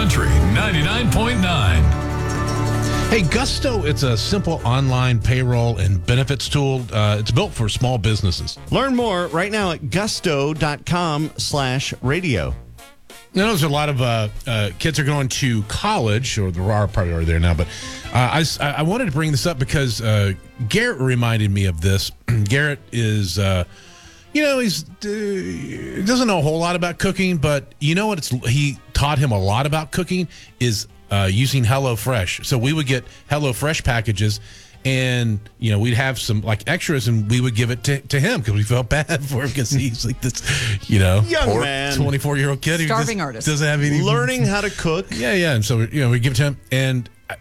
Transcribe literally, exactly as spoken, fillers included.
Country ninety-nine point nine. Hey, Gusto, it's a simple online payroll and benefits tool. Uh, it's built for small businesses. Learn more right now at gusto.com slash radio. You know, there's a lot of uh, uh, kids are going to college, or there are probably are there now, but uh, I, I wanted to bring this up because uh, Garrett reminded me of this. Garrett is, uh, you know, he's uh, doesn't know a whole lot about cooking, but you know what? It's he taught him a lot about cooking is uh, using HelloFresh. So we would get HelloFresh packages, and you know we'd have some like extras, and we would give it to, to him because we felt bad for him because he's like this, you know, young man, twenty-four year old kid, starving who just artist, doesn't have any learning how to cook. Yeah, yeah, and so you know we give it to him, and